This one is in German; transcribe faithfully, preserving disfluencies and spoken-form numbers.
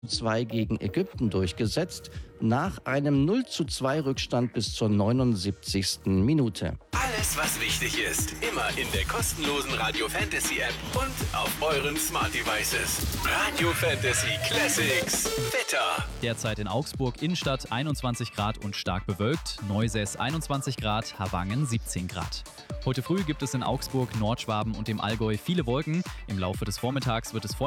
zwei gegen Ägypten durchgesetzt, nach einem null zu zwei Rückstand bis zur neunundsiebzigsten Minute. Alles, was wichtig ist, immer in der kostenlosen Radio Fantasy App und auf euren Smart Devices. Radio Fantasy Classics. Wetter. Derzeit in Augsburg Innenstadt einundzwanzig Grad und stark bewölkt, Neusäß einundzwanzig Grad, Havangen siebzehn Grad. Heute früh gibt es in Augsburg, Nordschwaben und dem Allgäu viele Wolken. Im Laufe des Vormittags wird es